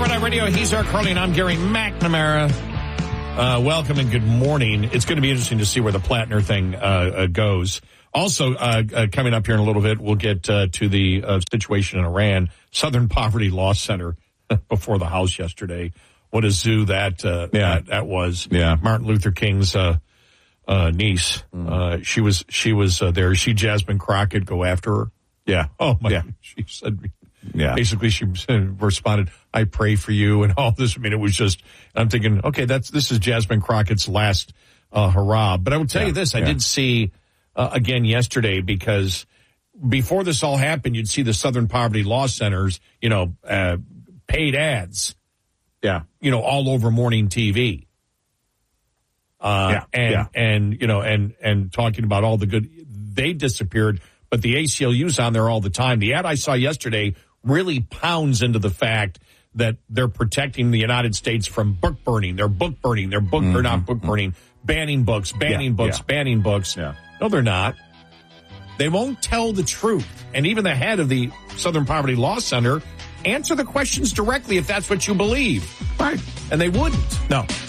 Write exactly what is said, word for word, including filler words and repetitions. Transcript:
Red Eye Radio. He's Eric Carly, and I'm Gary McNamara. Uh, welcome and good morning. It's going to be interesting to see where the Plattner thing uh, uh, goes. Also, uh, uh, coming up here in a little bit, we'll get uh, to the uh, situation in Iran. Southern Poverty Law Center before the House yesterday. What a zoo that uh, yeah. that, that was. Yeah. Martin Luther King's uh, uh, niece. Mm. Uh, she was she was uh, there. She Jasmine Crockett go after her. Yeah. Oh my. Yeah. She said. Yeah. Basically, she responded, "I pray for you," and all this. I mean, it was just. I'm thinking, okay, that's this is Jasmine Crockett's last uh, hurrah. But I will tell yeah. you this: I yeah. did see uh, again yesterday, because before this all happened, you'd see the Southern Poverty Law Centers, you know, uh, paid ads, yeah, you know, all over morning T V. Uh, yeah. and yeah. and you know, and and talking about all the good, they disappeared, but the A C L U's on there all the time. The ad I saw yesterday really pounds into the fact that they're protecting the United States from book burning. They're book burning. They're book, mm-hmm. they're not book burning, banning books, banning yeah, books, yeah. banning books. Yeah. No, they're not. They won't tell the truth. And even the head of the Southern Poverty Law Center answer the questions directly if that's what you believe. Right. And they wouldn't. No,